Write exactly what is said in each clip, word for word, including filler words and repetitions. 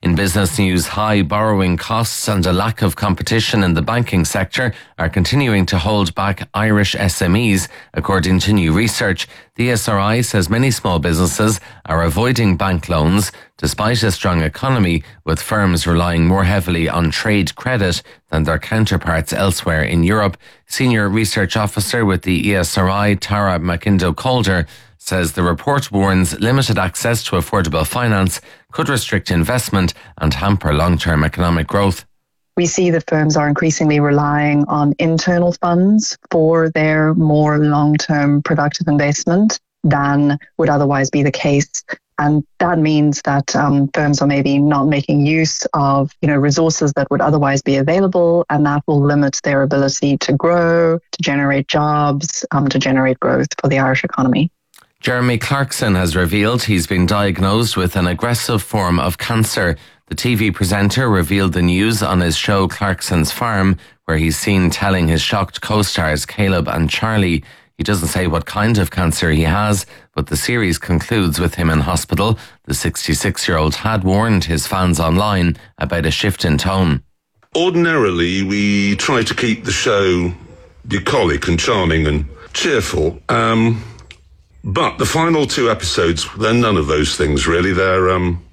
In business news, high borrowing costs and a lack of competition in the banking sector are continuing to hold back Irish S M Es, according to new research. The E S R I says many small businesses are avoiding bank loans despite a strong economy, with firms relying more heavily on trade credit than their counterparts elsewhere in Europe. Senior Research Officer with the E S R I, Tara McIndoe-Calder, says the report warns limited access to affordable finance could restrict investment and hamper long-term economic growth. We see that firms are increasingly relying on internal funds for their more long-term productive investment than would otherwise be the case. And that means that um, firms are maybe not making use of, you know, resources that would otherwise be available, and that will limit their ability to grow, to generate jobs, um, to generate growth for the Irish economy. Jeremy Clarkson has revealed he's been diagnosed with an aggressive form of cancer. The T V presenter revealed the news on his show Clarkson's Farm, where he's seen telling his shocked co-stars Caleb and Charlie. He doesn't say what kind of cancer he has, but the series concludes with him in hospital. The sixty-six-year-old had warned his fans online about a shift in tone. Ordinarily, we try to keep the show bucolic and charming and cheerful. Um... But the final two episodes, they're none of those things, really. They're, um,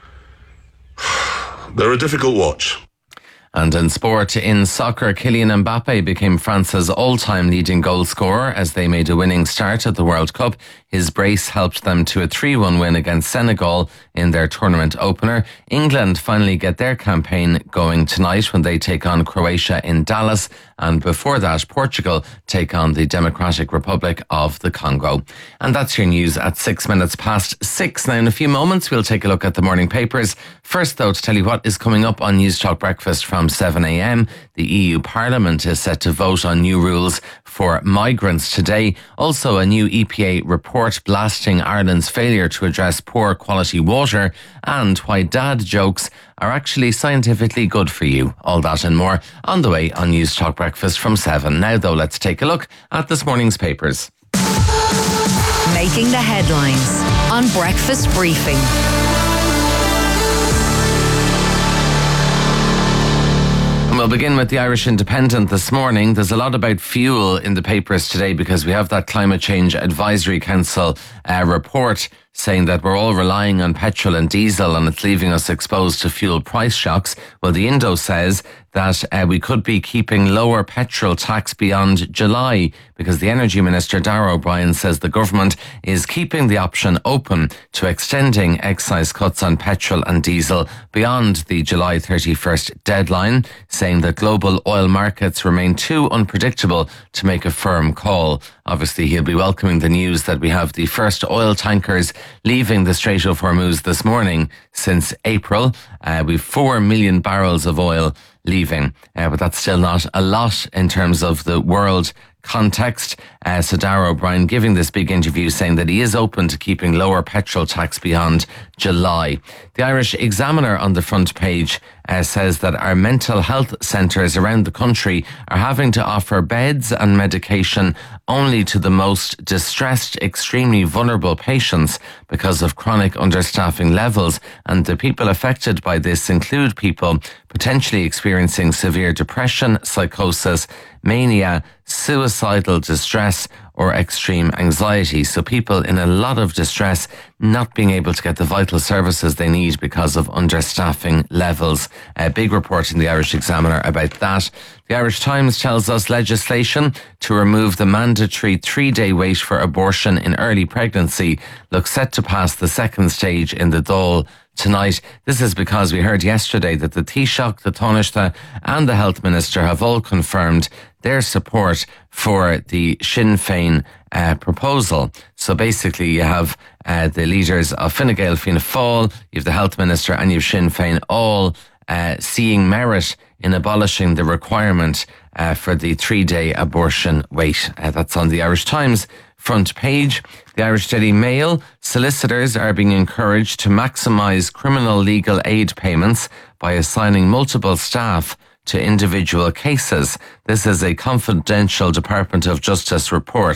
they're a difficult watch. And in sport, in soccer, Kylian Mbappe became France's all-time leading goal scorer as they made a winning start at the World Cup. His brace helped them to a three one win against Senegal in their tournament opener. England finally get their campaign going tonight when they take on Croatia in Dallas. And before that, Portugal take on the Democratic Republic of the Congo. And that's your news at six minutes past six. Now, in a few moments, we'll take a look at the morning papers. First, though, to tell you what is coming up on News Talk Breakfast from seven a.m. The E U Parliament is set to vote on new rules for migrants today. Also, a new E P A report blasting Ireland's failure to address poor quality water and why dad jokes are actually scientifically good for you. All that and more on the way on News Talk Breakfast from seven. Now, though, let's take a look at this morning's papers. Making the headlines on Breakfast Briefing. We'll begin with the Irish Independent this morning. There's a lot about fuel in the papers today because we have that Climate Change Advisory Council uh, report saying that we're all relying on petrol and diesel and it's leaving us exposed to fuel price shocks. Well, the Indo says that uh, we could be keeping lower petrol tax beyond July because the Energy Minister, Darragh O'Brien, says the government is keeping the option open to extending excise cuts on petrol and diesel beyond the July thirty-first deadline, saying that global oil markets remain too unpredictable to make a firm call. Obviously, he'll be welcoming the news that we have the first oil tankers leaving the Strait of Hormuz this morning since April. Uh, we've four million barrels of oil leaving, uh, but that's still not a lot in terms of the world context. Uh, so Darragh O'Brien giving this big interview saying that he is open to keeping lower petrol tax beyond July. The Irish Examiner on the front page uh, says that our mental health centres around the country are having to offer beds and medication only to the most distressed, extremely vulnerable patients because of chronic understaffing levels. And the people affected by this include people potentially experiencing severe depression, psychosis, mania, suicidal distress or extreme anxiety. So people in a lot of distress, not being able to get the vital services they need because of understaffing levels. A big report in the Irish Examiner about that. The Irish Times tells us legislation to remove the mandatory three-day wait for abortion in early pregnancy looks set to pass the second stage in the Dáil tonight. This is because we heard yesterday that the Taoiseach, the Taoiseach and the Health Minister have all confirmed their support for the Sinn Féin uh, proposal. So basically you have uh, the leaders of Fine Gael, Fianna Fáil, you have the Health Minister and you have Sinn Féin all uh, seeing merit in abolishing the requirement uh, for the three-day abortion wait. Uh, that's on the Irish Times front page. The Irish Daily Mail, solicitors are being encouraged to maximise criminal legal aid payments by assigning multiple staff to individual cases. This is a confidential Department of Justice report.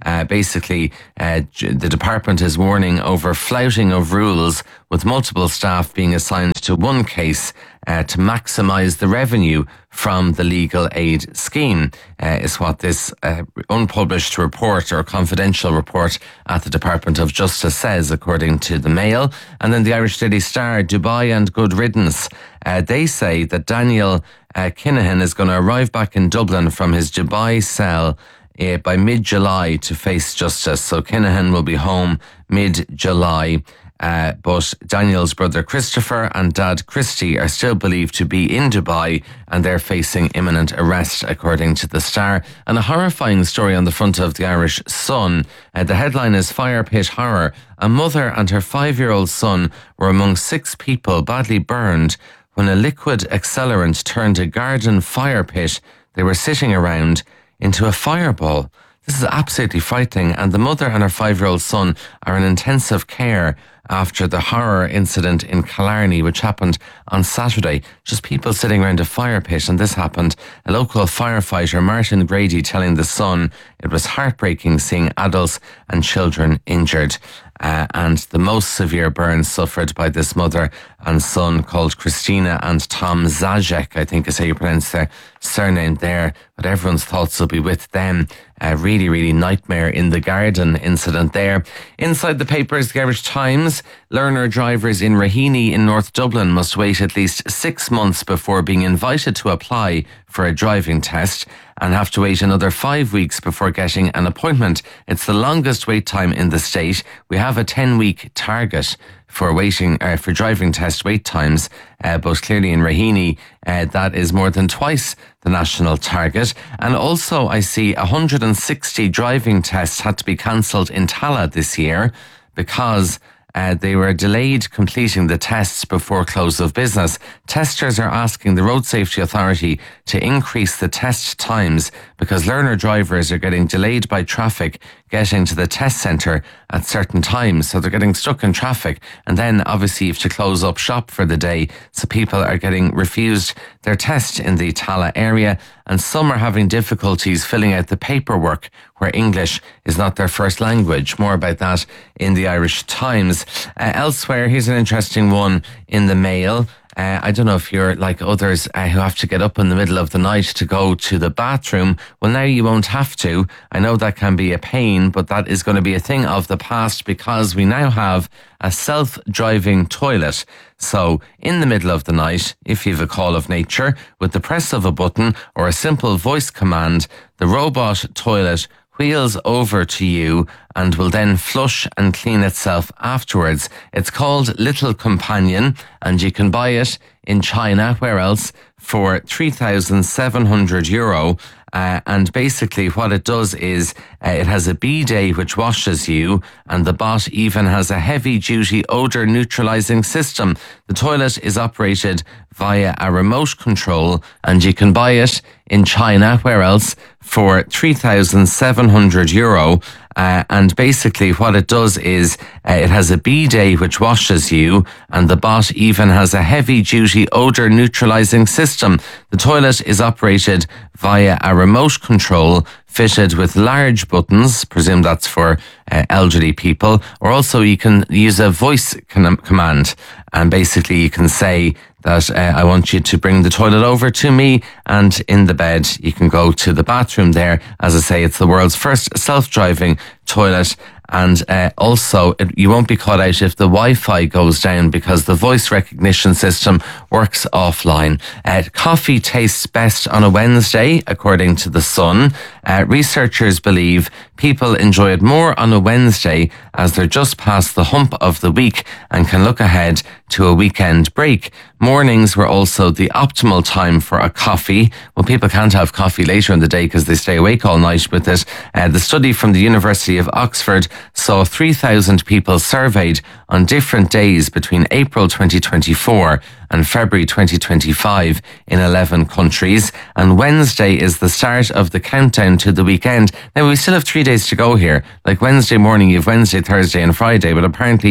Uh, basically, uh, the department is warning over flouting of rules, with multiple staff being assigned to one case uh, to maximise the revenue from the legal aid scheme, uh, is what this uh, unpublished report or confidential report at the Department of Justice says, according to the Mail. And then the Irish Daily Star, Dubai and good riddance. Uh, they say that Daniel uh, Kinahan is going to arrive back in Dublin from his Dubai cell Uh, by mid-July to face justice. So Kinahan will be home mid-July. Uh, but Daniel's brother Christopher and dad Christy are still believed to be in Dubai, and they're facing imminent arrest, according to the Star. And a horrifying story on the front of the Irish Sun. Uh, the headline is Fire Pit Horror. A mother and her five-year-old son were among six people badly burned when a liquid accelerant turned a garden fire pit they were sitting around into a fireball. This is absolutely frightening, and the mother and her five-year-old son are in intensive care after the horror incident in Killarney, which happened on Saturday. Just people sitting around a fire pit, and this happened. A local firefighter, Martin Grady, telling The Sun it was heartbreaking seeing adults and children injured. Uh, and the most severe burns suffered by this mother and son, called Christina and Tom Zajac, I think is how you pronounce their surname there. But everyone's thoughts will be with them. A really, really nightmare in the garden incident there. Inside the papers, the Irish Times, learner drivers in Raheny in North Dublin must wait at least six months before being invited to apply for a driving test, and have to wait another five weeks before getting an appointment. It's the longest wait time in the state. We have a ten-week target for waiting uh, for driving test wait times, uh, but clearly in Raheny, uh, that is more than twice the national target. And also, I see one hundred sixty driving tests had to be cancelled in Tallaght this year because Uh, they were delayed completing the tests before close of business. Testers are asking the Road Safety Authority to increase the test times because learner drivers are getting delayed by traffic getting to the test centre at certain times. So they're getting stuck in traffic, and then obviously you have to close up shop for the day. So people are getting refused their test in the Tallaght area, and some are having difficulties filling out the paperwork where English is not their first language. More about that in the Irish Times. Uh, elsewhere, here's an interesting one in the Mail. Uh, I don't know if you're like others uh, who have to get up in the middle of the night to go to the bathroom. Well, now you won't have to. I know that can be a pain, but that is going to be a thing of the past because we now have a self-driving toilet. So in the middle of the night, if you have a call of nature, with the press of a button or a simple voice command, the robot toilet wheels over to you and will then flush and clean itself afterwards. It's called Little Companion, and you can buy it in China, where else, for three thousand seven hundred euro. Uh, and basically what it does is uh, it has a bidet which washes you, and the bot even has a heavy-duty odour neutralising system. The toilet is operated via a remote control, and you can buy it in China, where else, for three thousand seven hundred euro. Uh, and basically what it does is uh, it has a bidet which washes you, and the bot even has a heavy-duty odour neutralising system. The toilet is operated via a remote control fitted with large buttons, presume that's for uh, elderly people, or also you can use a voice con- command, and basically you can say that uh, I want you to bring the toilet over to me, and in the bed you can go to the bathroom there. As I say, it's the world's first self-driving toilet. And uh, also, it, you won't be caught out if the Wi-Fi goes down because the voice recognition system works offline. Uh, coffee tastes best on a Wednesday, according to The Sun. Uh, researchers believe people enjoy it more on a Wednesday as they're just past the hump of the week and can look ahead to a weekend break. Mornings were also the optimal time for a coffee. Well, people can't have coffee later in the day because they stay awake all night with it. Uh, the study from the University of Oxford saw three thousand people surveyed on different days between April twenty twenty-four and February twenty twenty-five in eleven countries. And Wednesday is the start of the countdown to the weekend. Now, we still have three days to go here. Like Wednesday morning, you have Wednesday, Thursday and Friday, but apparently you're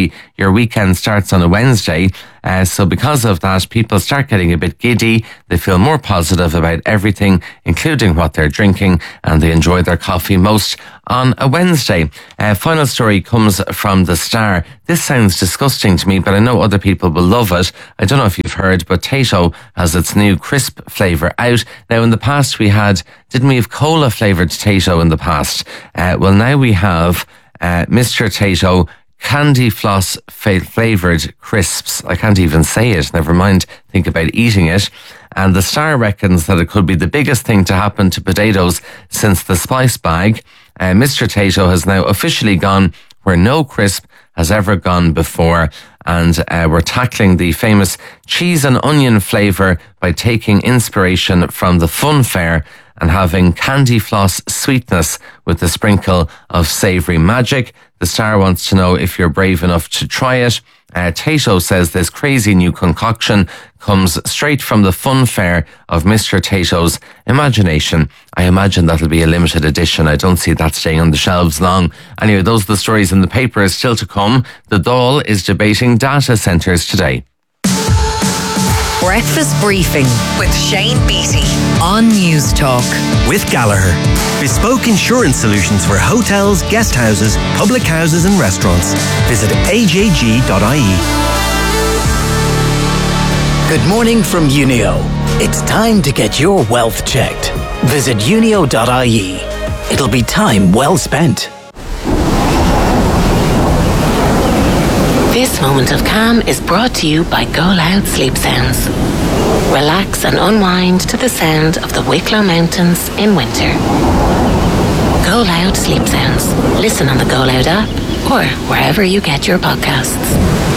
your weekend starts on a Wednesday. Uh, so because of that, people start getting a bit giddy. They feel more positive about everything, including what they're drinking, and they enjoy their coffee most on a Wednesday. Uh, final story comes from The Star. This sounds disgusting to me, but I know other people will love it. I don't know if you've heard, but Tayto has its new crisp flavour out. Now, in the past we had, didn't we have cola flavoured Tayto in the past? Uh, well, now we have uh, Mister Tayto candy floss flavoured crisps. I can't even say it, never mind think about eating it. And The Star reckons that it could be the biggest thing to happen to potatoes since the spice bag. Uh, Mister Tayto has now officially gone where no crisp has ever gone before. And uh, we're tackling the famous cheese and onion flavour by taking inspiration from the Fun Fair and having candy floss sweetness with a sprinkle of savoury magic. The Star wants to know if you're brave enough to try it. Uh, Tayto says this crazy new concoction comes straight from the Fun Fair of Mister Tayto's imagination. I imagine that'll be a limited edition. I don't see that staying on the shelves long. Anyway, those are the stories in the paper still to come. The Dáil is debating data centres today. Breakfast Briefing with Shane Beattie on News Talk. With Gallagher, bespoke insurance solutions for hotels, guest houses, public houses and restaurants. Visit a j g dot i e. Good morning from Unio. It's time to get your wealth checked. Visit unio dot i e. It'll be time well spent. This moment of calm is brought to you by Go Loud Sleep Sounds. Relax and unwind to the sound of the Wicklow Mountains in winter. Go Loud Sleep Sounds. Listen on the Go Loud app or wherever you get your podcasts.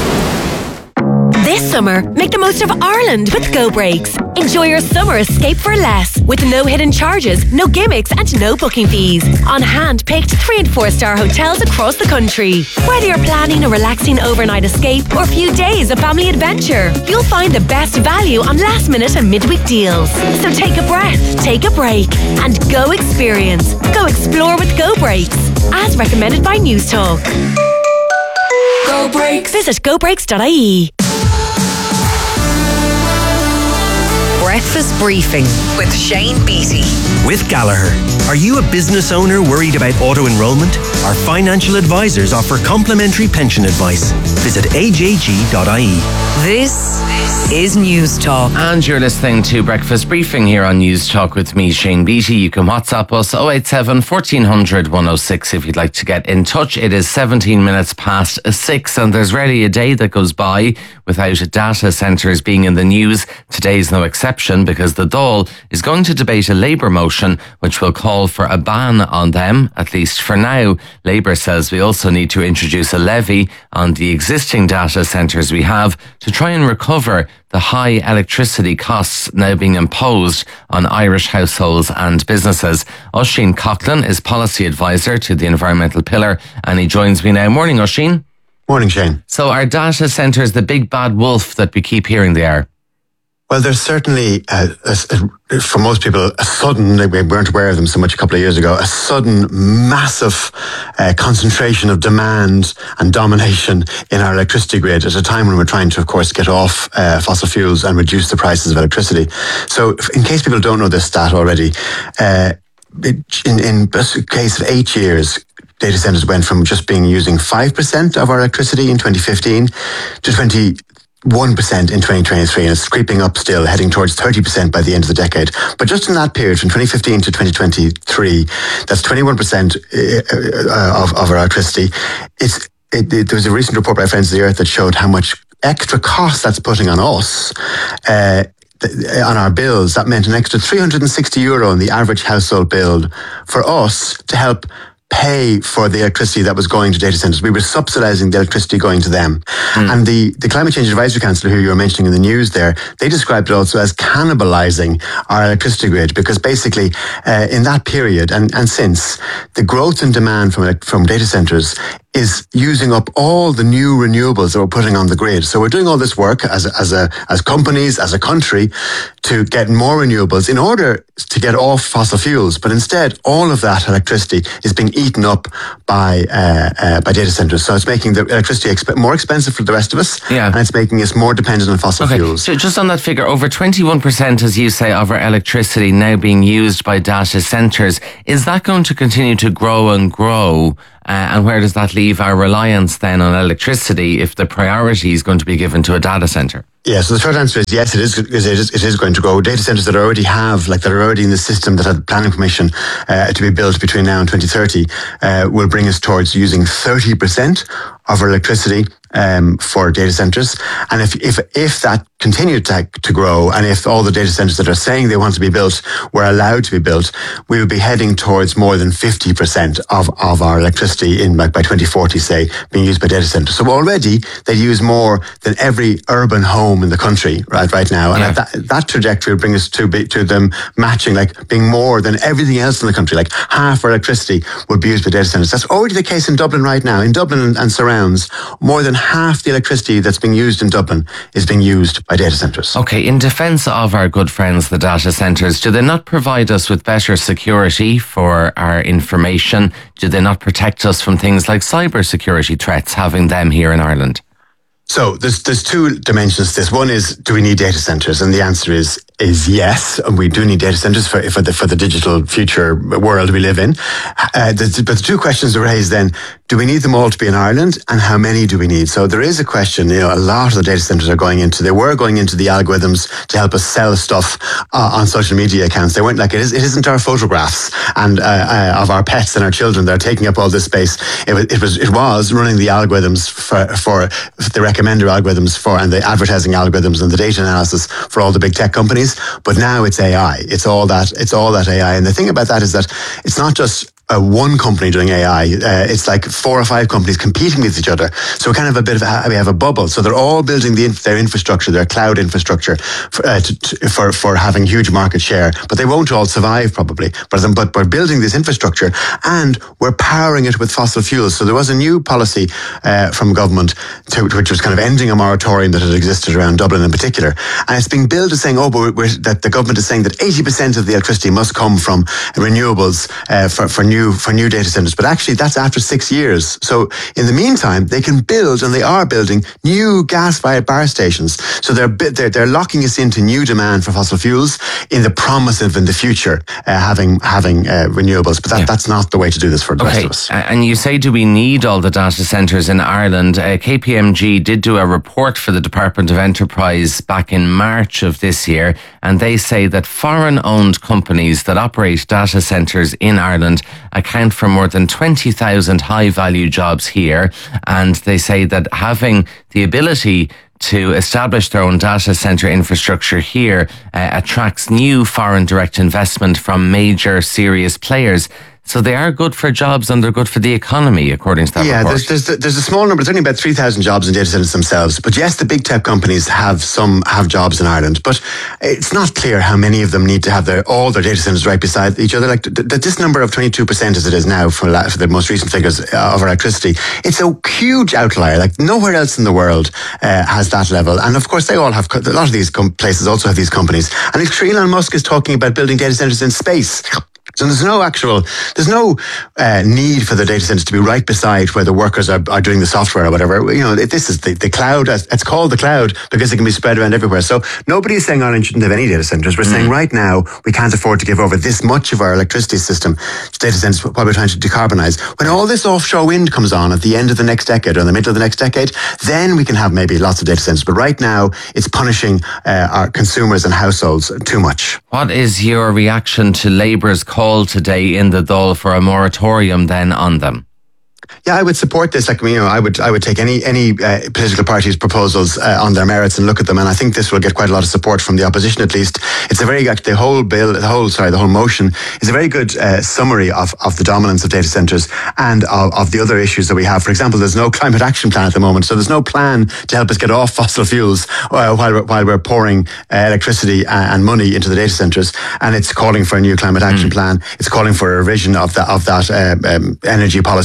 This summer, make the most of Ireland with Go Breaks. Enjoy your summer escape for less with no hidden charges, no gimmicks and no booking fees on hand-picked three and four star hotels across the country. Whether you're planning a relaxing overnight escape or a few days of family adventure, you'll find the best value on last minute and midweek deals. So take a breath, take a break and go experience. Go explore with Go Breaks, as recommended by News Talk. Go Breaks. Visit go breaks dot i e. Breakfast Briefing with Shane Beattie. With Gallagher. Are you a business owner worried about auto-enrolment? Our financial advisors offer complimentary pension advice. Visit a j g dot i e. This is News Talk. And you're listening to Breakfast Briefing here on News Talk with me, Shane Beattie. You can WhatsApp us oh eight seven, fourteen hundred, one oh six if you'd like to get in touch. It is seventeen minutes past six and there's rarely a day that goes by without data centres being in the news. Today's no exception because the Dáil is going to debate a Labour motion which will call for a ban on them, at least for now. Labour says we also need to introduce a levy on the existing data centres we have to try and recover the high electricity costs now being imposed on Irish households and businesses. Oisin Coughlin is policy advisor to the environmental pillar and he joins me now. Morning, Oisin. Morning, Shane. So are data centres the big bad wolf that we keep hearing they are? Well, there's certainly, uh, a, a, for most people, a sudden, we weren't aware of them so much a couple of years ago, a sudden massive uh, concentration of demand and domination in our electricity grid at a time when we're trying to, of course, get off uh, fossil fuels and reduce the prices of electricity. So in case people don't know this stat already, uh, in, in a case of eight years, data centers went from just being using five percent of our electricity in twenty fifteen to twenty-one percent in twenty twenty-three, and it's creeping up still, heading towards thirty percent by the end of the decade. But just in that period, from twenty fifteen to twenty twenty-three, that's twenty-one percent of, of our electricity. It's, it, it, there was a recent report by Friends of the Earth that showed how much extra cost that's putting on us, uh, on our bills. That meant an extra three hundred sixty euro in the average household bill for us to help pay for the electricity that was going to data centres. We were subsidising the electricity going to them. Mm. And the, the Climate Change Advisory Council, who you were mentioning in the news there, they described it also as cannibalising our electricity grid, because basically uh, in that period and, and since, the growth in demand from, from data centres is using up all the new renewables that we're putting on the grid. So we're doing all this work as a, as a as companies, as a country, to get more renewables in order to get off fossil fuels. But instead, all of that electricity is being eaten up by uh, uh, by data centers. So it's making the electricity exp- more expensive for the rest of us, yeah. and it's making us more dependent on fossil okay. fuels. So just on that figure, over twenty-one percent, as you say, of our electricity now being used by data centers. Is that going to continue to grow and grow? Uh, and where does that leave our reliance then on electricity if the priority is going to be given to a data center? Yeah, so the short answer is yes, it is, it is, it is going to grow. Data centers that already have, like that are already in the system that had planning permission uh, to be built between now and twenty thirty, uh, will bring us towards using thirty percent of our electricity um, for data centers. And if, if, if that continued to, to grow, and if all the data centers that are saying they want to be built were allowed to be built, we would be heading towards more than fifty percent of, of our electricity in by, by twenty forty, say, being used by data centers. So already they use more than every urban home in the country right right now, and yeah. that, that trajectory will bring us to be, to them matching, like being more than everything else in the country. Like half our electricity would be used by data centers. That's already the case in Dublin right now. In Dublin and, and surrounds, more than half the electricity that's being used in Dublin is being used by data centers. Okay, in defence of our good friends, the data centres, do they not provide us with better security for our information? Do they not protect us from things like cyber security threats, having them here in Ireland? So there's there's two dimensions to this. One is, do we need data centers? And the answer is is yes, and we do need data centers for for the for the digital future world we live in. Uh, the, but the two questions are raised then: do we need them all to be in Ireland, and how many do we need? So there is a question. You know, a lot of the data centers are going into. They were going into the algorithms to help us sell stuff uh, on social media accounts. They weren't like it is. It isn't our photographs and uh, uh, of our pets and our children that are taking up all this space. It was it was it was running the algorithms for for the recommender algorithms for and the advertising algorithms and the data analysis for all the big tech companies. But now it's A I. It's all that. It's all that A I. And the thing about that is that it's not just Uh, one company doing A I. Uh, it's like four or five companies competing with each other. So we kind of a bit of a, we have a bubble. So they're all building the, their infrastructure, their cloud infrastructure for, uh, to, to, for for having huge market share. But they won't all survive probably. But but we're building this infrastructure and we're powering it with fossil fuels. So there was a new policy uh, from government to, which was kind of ending a moratorium that had existed around Dublin in particular. And it's being billed as saying, oh, but we're, we're, that the government is saying that eighty percent of the electricity must come from renewables uh, for for new New, for new data centers, but actually that's after six years. So in the meantime, they can build, and they are building, new gas-fired power stations. So they're they're, they're locking us into new demand for fossil fuels in the promise of in the future uh, having having uh, renewables. But that, yeah. that's not the way to do this for the okay. rest of us. And you say, do we need all the data centres in Ireland? Uh, K P M G did do a report for the Department of Enterprise back in March of this year, and they say that foreign-owned companies that operate data centres in Ireland account for more than twenty thousand high-value jobs here. And they say that having the ability to establish their own data centre infrastructure here uh, attracts new foreign direct investment from major serious players. So they are good for jobs and they're good for the economy, according to that yeah, report. Yeah, there's, there's, there's a small number. There's only about three thousand jobs in data centers themselves. But yes, the big tech companies have some have jobs in Ireland. But it's not clear how many of them need to have their all their data centers right beside each other. Like th- th- this number of twenty-two percent as it is now for, la- for the most recent figures of our electricity, it's a huge outlier. Like nowhere else in the world uh, has that level. And of course, they all have, a lot of these com- places also have these companies. And if Elon Musk is talking about building data centers in space, so there's no actual, there's no uh, need for the data centers to be right beside where the workers are, are doing the software or whatever. You know, this is the, the cloud. It's called the cloud because it can be spread around everywhere. So nobody is saying Ireland shouldn't have any data centers. We're mm. saying right now we can't afford to give over this much of our electricity system to data centers while we're trying to decarbonize. When all this offshore wind comes on at the end of the next decade or in the middle of the next decade, then we can have maybe lots of data centers. But right now it's punishing uh, our consumers and households too much. What is your reaction to Labour's call today in the Dáil for a moratorium then on them? Yeah, I would support this. Like, you know, I would I would take any any uh, political party's proposals uh, on their merits and look at them, and I think this will get quite a lot of support from the opposition. At least, it's a very the whole bill, the whole sorry, the whole motion is a very good uh, summary of of the dominance of data centres and of, of the other issues that we have. For example, there's no climate action plan at the moment, so there's no plan to help us get off fossil fuels uh, while we're, while we're pouring uh, electricity and money into the data centres. And it's calling for a new climate action mm. plan. It's calling for a revision of that of that uh, um, energy policy that's that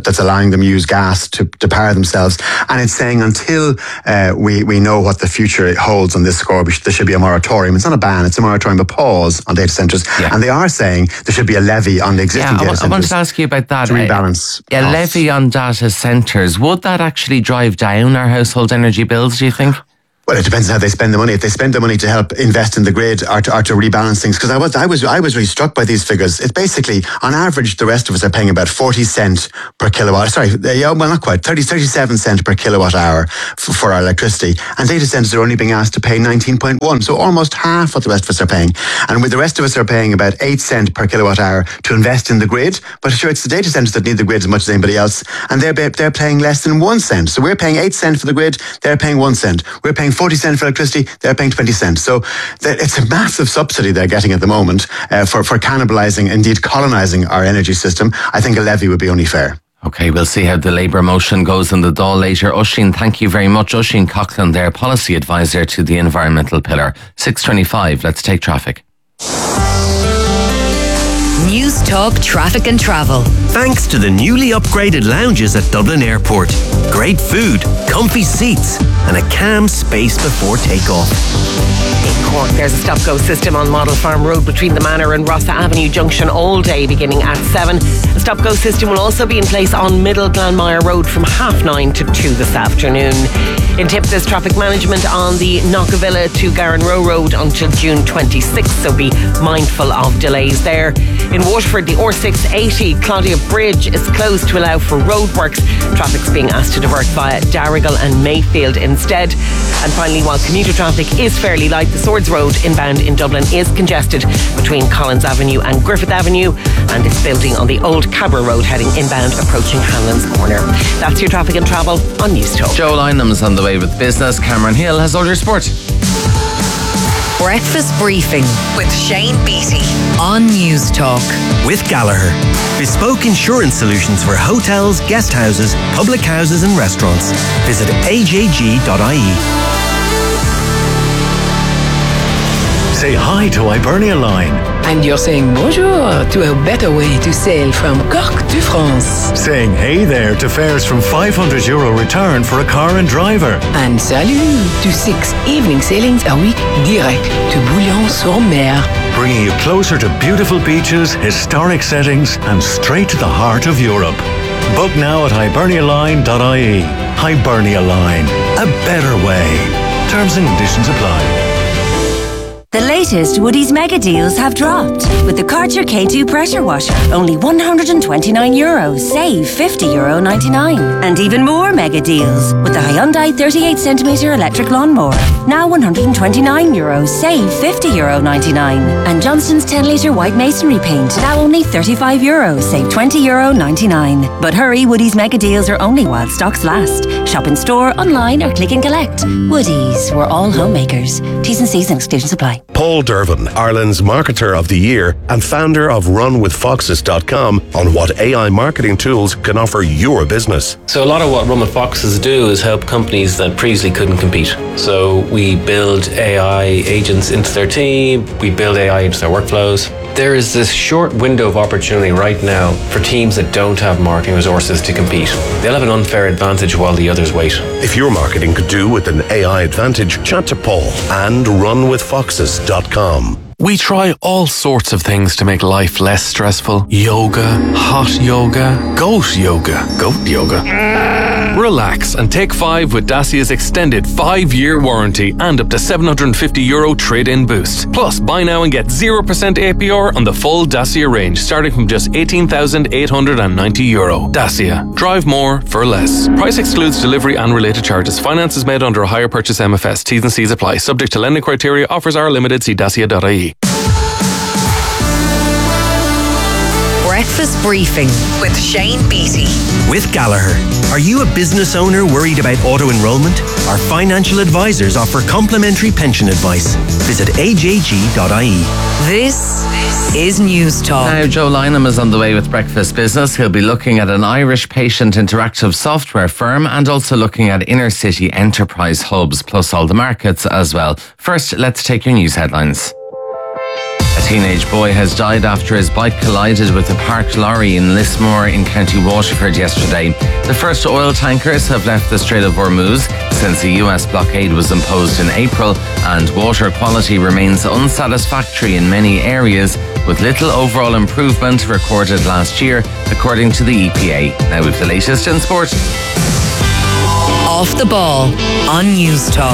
that's allowing them use gas to, to power themselves. And it's saying until uh, we, we know what the future holds on this score, we should, there should be a moratorium. It's not a ban, it's a moratorium, a pause on data centres. Yeah. And they are saying there should be a levy on the existing yeah, data I, centres. I wanted to ask you about that. To rebalance. A, a levy on data centres, would that actually drive down our household energy bills, do you think? Well, it depends on how they spend the money. If they spend the money to help invest in the grid or to, or to rebalance things, because I was, I was, I was really struck by these figures. It's basically, on average, the rest of us are paying about forty cent per kilowatt. Sorry, yeah, well, not quite, thirty, thirty-seven cent per kilowatt hour for, for our electricity. And data centers are only being asked to pay nineteen point one, so almost half what the rest of us are paying. And with the rest of us are paying about eight cent per kilowatt hour to invest in the grid. But sure, it's the data centers that need the grid as much as anybody else, and they're they're paying less than one cent. So we're paying eight cent for the grid, they're paying one cent. We're paying forty cent for electricity, they're paying twenty cents. So it's a massive subsidy they're getting at the moment uh, for, for cannibalising, indeed colonising our energy system. I think a levy would be only fair. OK, we'll see how the Labour motion goes in the Dáil later. Oisín, thank you very much. Oisín Coughlin there, Policy Advisor to the Environmental Pillar. six twenty-five, let's take traffic. News Talk Traffic and Travel. Thanks to the newly upgraded lounges at Dublin Airport. Great food, comfy seats, and a calm space before takeoff. In Cork, there's a stop-go system on Model Farm Road between the Manor and Rossa Avenue Junction all day beginning at seven. A stop-go system will also be in place on Middle Glanmire Road from half nine to two this afternoon. In Tip, there's traffic management on the Knockavilla to Garan Row Road until June twenty-sixth, so be mindful of delays there. In Waterford, the R six eighty Claudia Bridge is closed to allow for roadworks. Traffic's being asked to divert via Darrigal and Mayfield instead. And finally, while commuter traffic is fairly light, the Swords Road inbound in Dublin is congested between Collins Avenue and Griffith Avenue, and it's building on the Old Cabra Road heading inbound approaching Hanlon's Corner. That's your traffic and travel on News Talk. Joe Lynham's on the way with business. Cameron Hill has all your sport. Breakfast Briefing with Shane Beattie on News Talk. With Gallagher. Bespoke insurance solutions for hotels, guest houses, public houses and restaurants. Visit a j g dot i e. Say hi to Hibernia Line. And you're saying bonjour to a better way to sail from Cork to France. Saying hey there to fares from five hundred euro return for a car and driver. And salut to six evening sailings a week direct to Bouillon-sur-Mer. Bringing you closer to beautiful beaches, historic settings and straight to the heart of Europe. Book now at hibernia line dot i e. Hibernia Line. A better way. Terms and conditions apply. The latest Woodie's mega deals have dropped. With the Karcher K two pressure washer, only one hundred twenty-nine euros, save fifty euro ninety-nine. And even more mega deals with the Hyundai thirty-eight centimetre electric lawnmower, now one hundred twenty-nine euros, save fifty euro ninety-nine. And Johnston's ten litre white masonry paint, now only thirty-five euros, save twenty euro ninety-nine. But hurry, Woodie's mega deals are only while stocks last. Shop in store, online or click and collect. Woodie's, we're all homemakers. T's and C's and exclusions apply. Paul Dervin, Ireland's Marketer of the Year and founder of run with foxes dot com, on what A I marketing tools can offer your business. So a lot of what Run with Foxes do is help companies that previously couldn't compete. So we build A I agents into their team, we build A I into their workflows. There is this short window of opportunity right now for teams that don't have marketing resources to compete. They'll have an unfair advantage while the others wait. If your marketing could do with an A I advantage, chat to Paul and run with foxes dot com. We try all sorts of things to make life less stressful. Yoga, hot yoga, goat yoga, goat yoga. Relax and take five with Dacia's extended five-year warranty and up to seven hundred fifty euro trade-in boost. Plus, buy now and get zero percent A P R on the full Dacia range, starting from just eighteen thousand eight hundred ninety euro. Dacia. Drive more for less. Price excludes delivery and related charges. Finance is made under a hire purchase M F S. T's and C's apply. Subject to lending criteria. Offers are limited. See dacia dot i e. Breakfast Briefing with Shane Beattie. With Gallagher. Are you a business owner worried about auto-enrollment? Our financial advisors offer complimentary pension advice. Visit a j g dot i e. This is News Talk. Now, Joe Lynham is on the way with Breakfast Business. He'll be looking at an Irish patient interactive software firm and also looking at inner city enterprise hubs, plus all the markets as well. First, let's take your news headlines. A teenage boy has died after his bike collided with a parked lorry in Lismore in County Waterford yesterday. The first oil tankers have left the Strait of Hormuz since the U S blockade was imposed in April, and water quality remains unsatisfactory in many areas, with little overall improvement recorded last year, according to the E P A. Now with the latest in sport. Off the Ball on News Talk.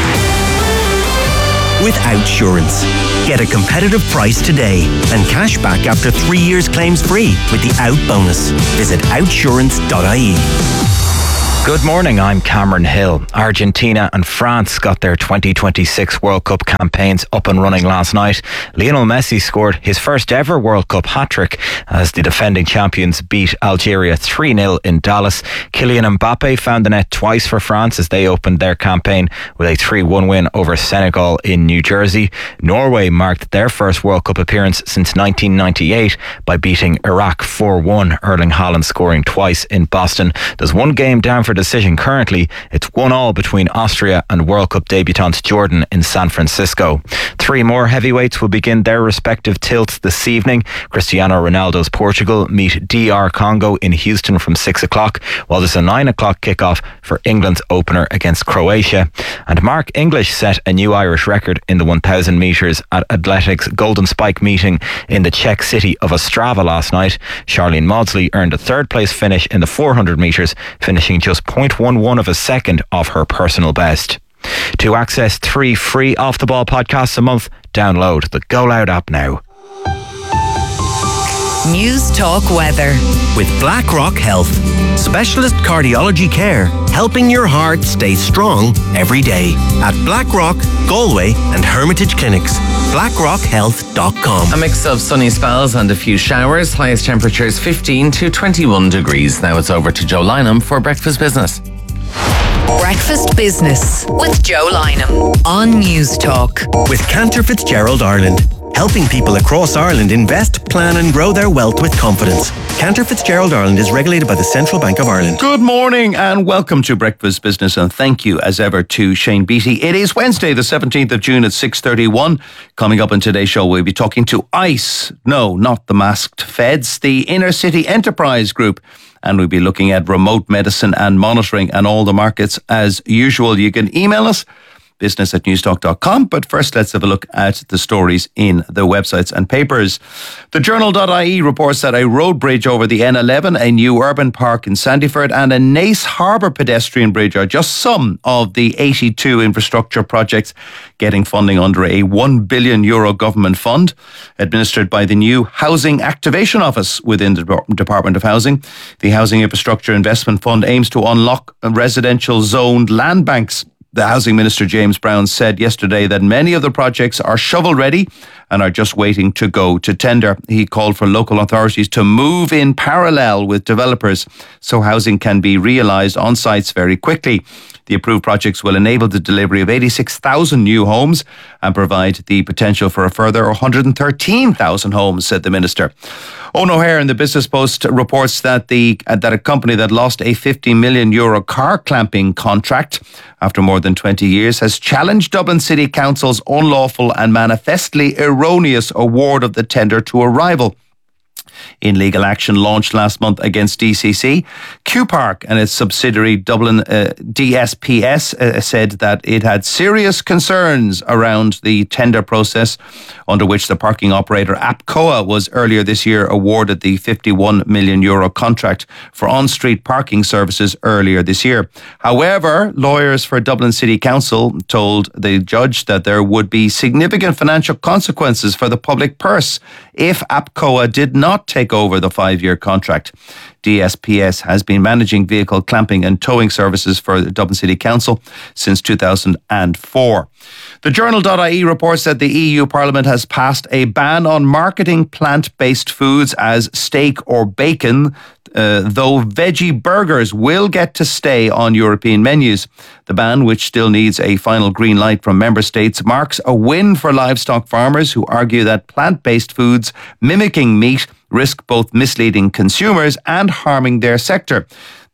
With Outsurance. Get a competitive price today and cash back after three years claims free with the Out bonus. Visit outsurance dot I E. Good morning, I'm Cameron Hill. Argentina and France got their twenty twenty-six World Cup campaigns up and running last night. Lionel Messi scored his first ever World Cup hat-trick as the defending champions beat Algeria three nil in Dallas. Kylian Mbappe found the net twice for France as they opened their campaign with a three one win over Senegal in New Jersey. Norway marked their first World Cup appearance since nineteen ninety-eight by beating Iraq four one, Erling Haaland scoring twice in Boston. There's one game down for decision currently. It's one all between Austria and World Cup debutant Jordan in San Francisco. Three more heavyweights will begin their respective tilts this evening. Cristiano Ronaldo's Portugal meet D R Congo in Houston from six o'clock, while there's a nine o'clock kickoff for England's opener against Croatia. And Mark English set a new Irish record in the one thousand metres at Athletics Golden Spike meeting in the Czech city of Ostrava last night. Charlene Maudsley earned a third place finish in the four hundred metres, finishing just zero point one one of a second off her personal best. To access three free Off the Ball podcasts a month, download the Go Loud app now. News Talk Weather. With BlackRock Health. Specialist cardiology care, helping your heart stay strong every day. At BlackRock, Galway and Hermitage Clinics. blackrock health dot com. A mix of sunny spells and a few showers. Highest temperatures fifteen to twenty-one degrees. Now it's over to Joe Lynham for Breakfast Business. Breakfast Business with Joe Lynham on News Talk. With Cantor Fitzgerald Ireland. Helping people across Ireland invest, plan and grow their wealth with confidence. Cantor Fitzgerald Ireland is regulated by the Central Bank of Ireland. Good morning and welcome to Breakfast Business, and thank you as ever to Shane Beattie. It is Wednesday the seventeenth of June at six thirty-one. Coming up on today's show, we'll be talking to ICE. No, not the masked feds, the Inner City Enterprise Group. And we'll be looking at remote medicine and monitoring and all the markets as usual. You can email us, business at newstalk dot com. But first, let's have a look at the stories in the websites and papers. The journal dot I E reports that a road bridge over the N eleven, a new urban park in Sandyford and a Nace Harbour pedestrian bridge are just some of the eighty-two infrastructure projects getting funding under a one billion euro government fund administered by the new Housing Activation Office within the Department of Housing. The Housing Infrastructure Investment Fund aims to unlock residential zoned land banks. The Housing Minister James Brown said yesterday that many of the projects are shovel ready and are just waiting to go to tender. He called for local authorities to move in parallel with developers so housing can be realised on sites very quickly. The approved projects will enable the delivery of eighty-six thousand new homes and provide the potential for a further one hundred thirteen thousand homes, said the minister. Owen O'Hare in the Business Post reports that the uh, that a company that lost a fifty million euro car clamping contract after more than twenty years has challenged Dublin City Council's unlawful and manifestly erroneous award of the tender to a rival. In legal action launched last month against D C C, Q Park and its subsidiary Dublin uh, D S P S uh, said that it had serious concerns around the tender process under which the parking operator APCOA was earlier this year awarded the fifty-one million euro contract for on-street parking services earlier this year. However, lawyers for Dublin City Council told the judge that there would be significant financial consequences for the public purse if APCOA did not take over the five-year contract. D S P S has been managing vehicle clamping and towing services for the Dublin City Council since two thousand four. The journal dot I E reports that the E U Parliament has passed a ban on marketing plant-based foods as steak or bacon, uh, though veggie burgers will get to stay on European menus. The ban, which still needs a final green light from member states, marks a win for livestock farmers who argue that plant-based foods mimicking meat risk both misleading consumers and harming their sector.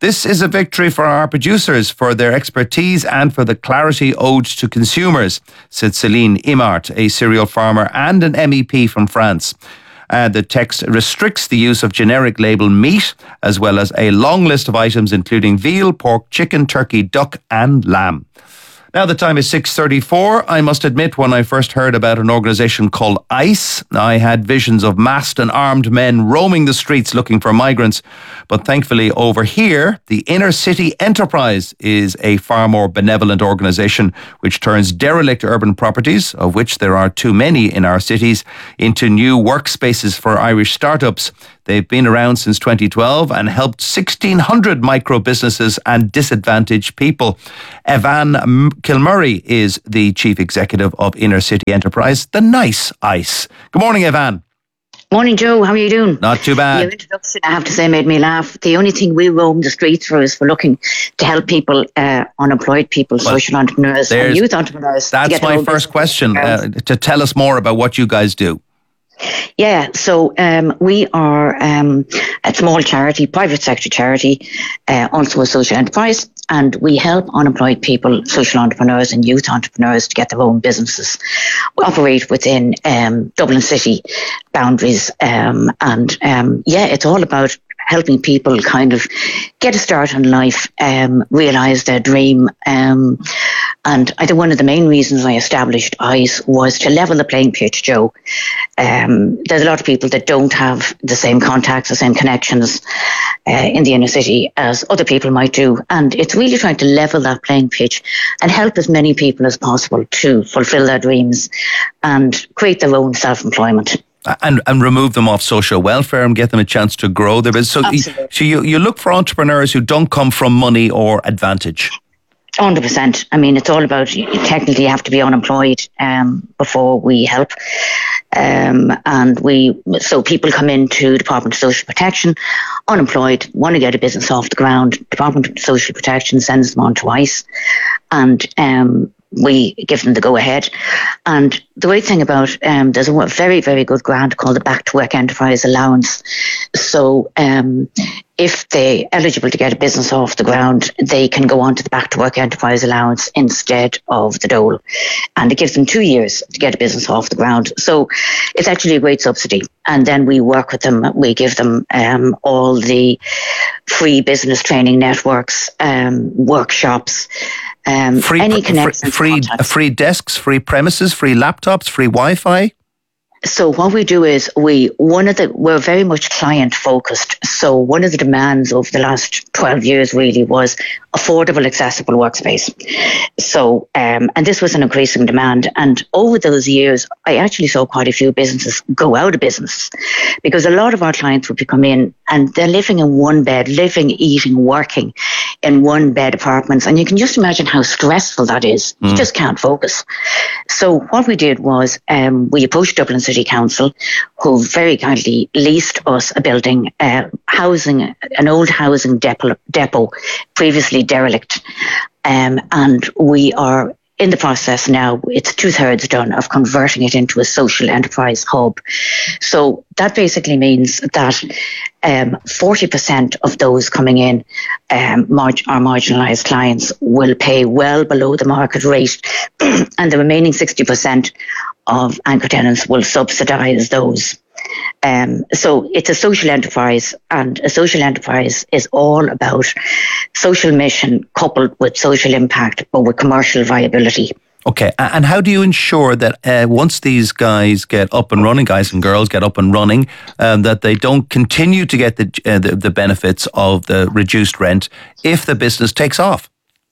This is a victory for our producers, for their expertise and for the clarity owed to consumers, said Céline Imart, a cereal farmer and an M E P from France. Uh, the text restricts the use of generic label meat, as well as a long list of items including veal, pork, chicken, turkey, duck and lamb. Now the time is six thirty-four. I must admit, when I first heard about an organisation called ICE, I had visions of masked and armed men roaming the streets looking for migrants. But thankfully over here, the Inner City Enterprise is a far more benevolent organisation which turns derelict urban properties, of which there are too many in our cities, into new workspaces for Irish startups. They've been around since twenty twelve and helped sixteen hundred micro businesses and disadvantaged people. Evan Kilmurray is the chief executive of Inner City Enterprise, the nice ICE. Good morning, Evan. Morning, Joe. How are you doing? Not too bad. Your introduction, I have to say, made me laugh. The only thing we roam the streets for is for looking to help people, uh, unemployed people, well, social entrepreneurs, and youth entrepreneurs. That's my first question, uh, to tell us more about what you guys do. Yeah, so um, we are um, a small charity, private sector charity, uh, also a social enterprise, and we help unemployed people, social entrepreneurs and youth entrepreneurs to get their own businesses. We operate within um, Dublin City boundaries, um, and um, yeah, it's all about helping people kind of get a start in life, um, realise their dream. Um, and I think one of the main reasons I established ICE was to level the playing pitch, Joe. Um, there's a lot of people that don't have the same contacts, the same connections uh, in the inner city as other people might do. And it's really trying to level that playing pitch and help as many people as possible to fulfil their dreams and create their own self-employment. And and remove them off social welfare and get them a chance to grow their business. So, you, so you, you look for entrepreneurs who don't come from money or advantage. one hundred percent. I mean, it's all about, you technically have to be unemployed um, before we help. Um, and we, so people come into Department of Social Protection, unemployed, want to get a business off the ground. Department of Social Protection sends them on to ICE, and um, we give them the go-ahead. And the great thing about, um, there's a very, very good grant called the Back to Work Enterprise Allowance. So um, if they're eligible to get a business off the ground, they can go on to the Back to Work Enterprise Allowance instead of the dole. And it gives them two years to get a business off the ground. So it's actually a great subsidy. And then we work with them. We give them um, all the free business training networks, um, workshops, Um, free, any connections, free, free, free desks, free premises, free laptops, free Wi-Fi. So what we do is we one of the we're very much client focused. So one of the demands of the last twelve years really was affordable, accessible workspace. So um, and this was an increasing demand. And over those years, I actually saw quite a few businesses go out of business because a lot of our clients would come in and they're living in one bed, living, eating, working in one bed apartments. And you can just imagine how stressful that is. Mm. You just can't focus. So what we did was um, we approached Dublin City Council, who very kindly leased us a building, uh, housing, an old housing depot, depot previously derelict. Um, and we are in the process now, it's two thirds done, of converting it into a social enterprise hub. So that basically means that um, forty percent of those coming in, um, mar- our marginalised clients, will pay well below the market rate, and the remaining sixty percent of anchor tenants will subsidise those. Um, so it's a social enterprise, and a social enterprise is all about social mission coupled with social impact, but with commercial viability. Okay, and how do you ensure that uh, once these guys get up and running, guys and girls get up and running, um, that they don't continue to get the, uh, the the benefits of the reduced rent if the business takes off?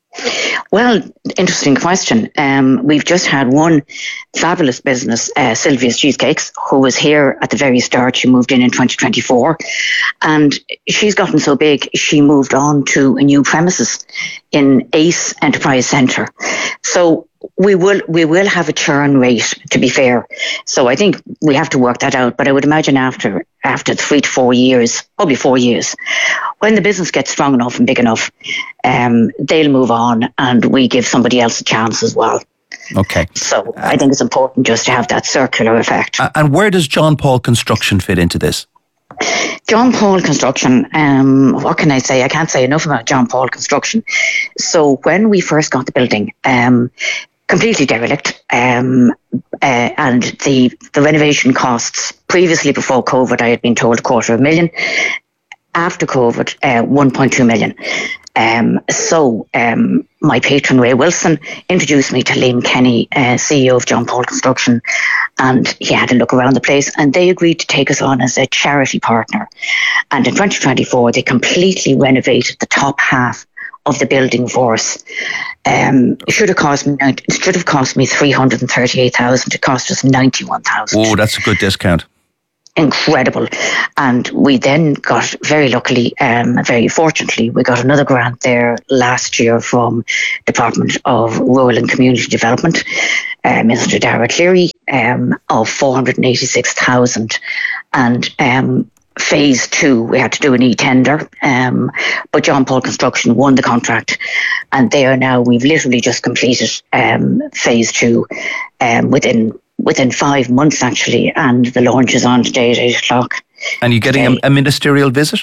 Well, interesting question. Um, we've just had one fabulous business, uh, Sylvia's Cheesecakes, who was here at the very start. She moved in in twenty twenty-four, and she's gotten so big, she moved on to a new premises in Ace Enterprise Centre. So we will we will have a churn rate, to be fair. So I think we have to work that out. But I would imagine after after three to four years, probably four years, when the business gets strong enough and big enough, um, they'll move on, and we give somebody else a chance as well. Okay. So I think it's important just to have that circular effect. Uh, and where does John Paul Construction fit into this? John Paul Construction, um, what can I say? I can't say enough about John Paul Construction. So when we first got the building, um, completely derelict, um, uh, and the, the renovation costs, previously before COVID, I had been told a quarter of a million. After COVID, uh, one point two million. Um, so um, my patron Ray Wilson introduced me to Liam Kenny, uh, C E O of John Paul Construction, and he had a look around the place, and they agreed to take us on as a charity partner. And in twenty twenty-four, they completely renovated the top half of the building for us. Um, it should have cost me it should have cost me three hundred and thirty-eight thousand. It cost us ninety-one thousand. Oh, that's a good discount. Incredible. And we then got, very luckily, um, very fortunately, we got another grant there last year from Department of Rural and Community Development, uh, Minister Dara Cleary, um, of four hundred and eighty-six thousand. And um, phase two, we had to do an e-tender, um, but John Paul Construction won the contract, and they are now, we've literally just completed um, phase two um, within within five months actually, and the launch is on today at eight o'clock. And you're getting a, a ministerial visit?